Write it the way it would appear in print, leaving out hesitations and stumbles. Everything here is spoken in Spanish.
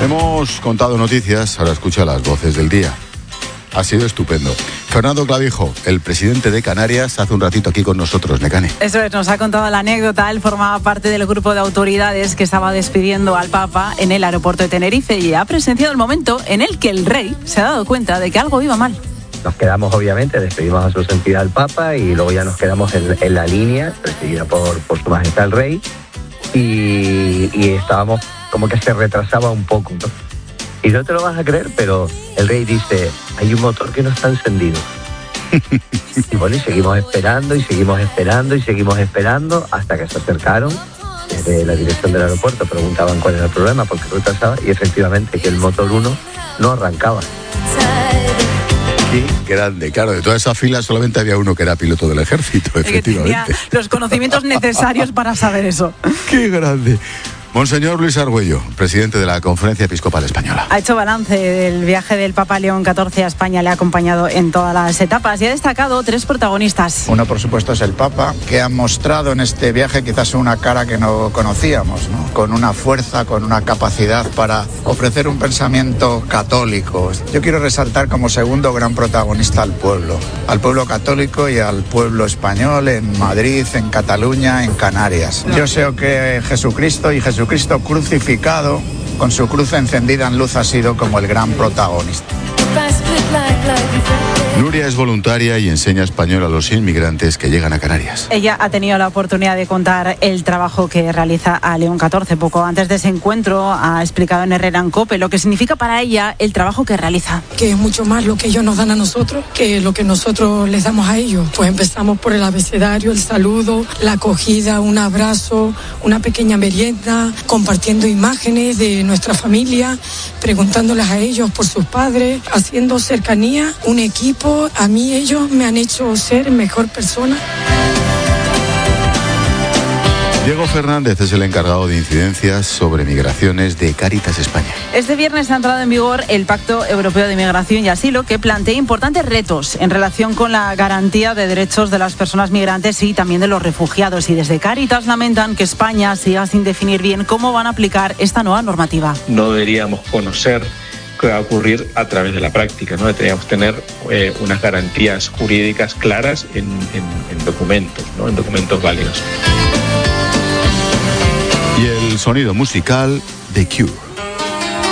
Hemos contado noticias, ahora escucha las voces del día. Ha sido estupendo. Fernando Clavijo, el presidente de Canarias, hace un ratito aquí con nosotros, Necane. Eso es, nos ha contado la anécdota. Él formaba parte del grupo de autoridades que estaba despidiendo al Papa en el aeropuerto de Tenerife y ha presenciado el momento en el que el rey se ha dado cuenta de que algo iba mal. Nos quedamos, obviamente, despedimos a su santidad al Papa y luego ya nos quedamos en la línea, presidida por su majestad el rey, y estábamos como que se retrasaba un poco, ¿no? Y no te lo vas a creer, pero el rey dice, hay un motor que no está encendido. Y bueno, y seguimos esperando, y seguimos esperando, y seguimos esperando, hasta que se acercaron desde la dirección del aeropuerto, preguntaban cuál era el problema, por qué retrasaba, y efectivamente que el motor 1 no arrancaba. Qué grande, claro, de toda esa fila solamente había uno que era piloto del ejército, efectivamente. Que tenía los conocimientos necesarios para saber eso. Qué grande. Monseñor Luis Argüello, presidente de la Conferencia Episcopal Española. Ha hecho balance del viaje del Papa León XIV a España, le ha acompañado en todas las etapas y ha destacado 3 protagonistas. Uno, por supuesto, es el Papa, que ha mostrado en este viaje quizás una cara que no conocíamos, ¿no? Con una fuerza, con una capacidad para ofrecer un pensamiento católico. Yo quiero resaltar como segundo gran protagonista al pueblo católico y al pueblo español en Madrid, en Cataluña, en Canarias. Yo sé que Jesucristo crucificado, con su cruz encendida en luz, ha sido como el gran protagonista. Nuria es voluntaria y enseña español a los inmigrantes que llegan a Canarias. Ella ha tenido la oportunidad de contar el trabajo que realiza a León XIV. Poco antes de ese encuentro ha explicado en Herrera en COPE lo que significa para ella el trabajo que realiza. Que es mucho más lo que ellos nos dan a nosotros que lo que nosotros les damos a ellos. Pues empezamos por el abecedario, el saludo, la acogida, un abrazo, una pequeña merienda, compartiendo imágenes de nuestra familia, preguntándoles a ellos por sus padres, haciendo cercanía, un equipo. A mí ellos me han hecho ser mejor persona. Diego Fernández es el encargado de incidencias sobre migraciones de Cáritas España. Este viernes ha entrado en vigor el Pacto Europeo de Migración y Asilo, que plantea importantes retos en relación con la garantía de derechos de las personas migrantes y también de los refugiados. Y desde Cáritas lamentan que España siga sin definir bien cómo van a aplicar esta nueva normativa. No deberíamos conocer qué va a ocurrir a través de la práctica, ¿no? Deberíamos tener unas garantías jurídicas claras en documentos, ¿no? En documentos válidos. Y el sonido musical de Cure.